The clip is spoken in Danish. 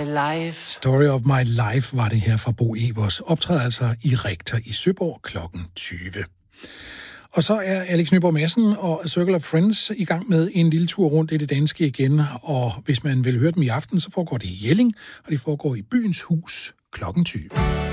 life. Story of my life var det her fra Bo Evers. Optræder altså i Rektor i Søborg kl. 20. Og så er Alex Nyborg Madsen og A Circle of Friends i gang med en lille tur rundt i det danske igen. Og hvis man vil høre dem i aften, så foregår det i Jelling, og det foregår i Byens Hus kl. 20.